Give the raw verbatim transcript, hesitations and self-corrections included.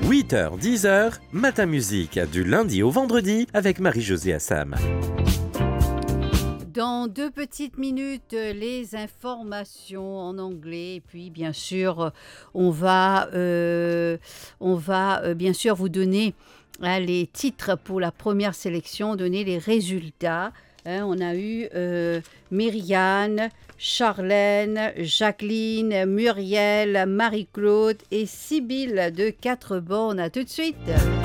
huit heures dix heures, Matin Musique, du lundi au vendredi avec Marie-Josée Assam. Dans deux petites minutes, les informations en anglais. Et puis, bien sûr, on va, euh, on va euh, bien sûr vous donner hein, les titres pour la première sélection, donner les résultats. Hein, on a eu euh, Myriane, Charlène, Jacqueline, Muriel, Marie-Claude et Sybille de Quatre-Bornes. À tout de suite.